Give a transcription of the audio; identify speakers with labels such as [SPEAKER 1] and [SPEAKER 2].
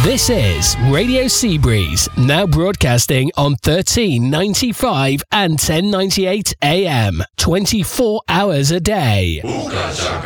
[SPEAKER 1] This is Radio Seabreeze, now broadcasting on 1395 and 1098 AM, 24 hours a day.